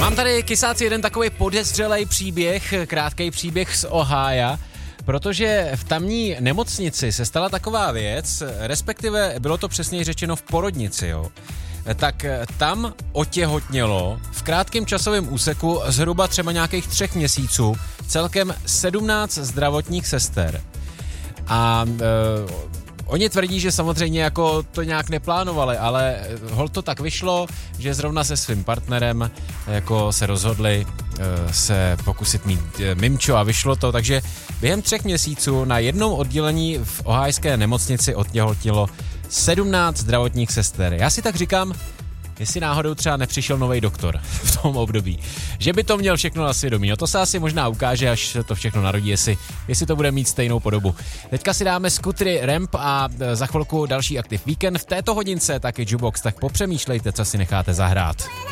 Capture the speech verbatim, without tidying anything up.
Mám tady, kysáci, jeden takový podezřelej příběh, krátký příběh z Ohája, protože v tamní nemocnici se stala taková věc, respektive bylo to přesněji řečeno v porodnici, jo. Tak tam otěhotnělo v krátkém časovém úseku zhruba třeba nějakých třech měsíců celkem sedmnáct zdravotních sester. A e, oni tvrdí, že samozřejmě jako to nějak neplánovali, ale hol to tak vyšlo, že zrovna se svým partnerem jako se rozhodli e, se pokusit mít e, mimčo a vyšlo to, takže během třech měsíců na jednom oddělení v ohajské nemocnici otěhotnilo sedmnáct zdravotních sester. Já si tak říkám, jestli náhodou třeba nepřišel nový doktor v tom období, že by to měl všechno na svědomí. No to se asi možná ukáže, až se to všechno narodí, jestli, jestli to bude mít stejnou podobu. Teďka si dáme Skutry Ramp a za chvilku další Aktiv Víkend. V této hodince taky Jukebox, tak popřemýšlejte, co si necháte zahrát.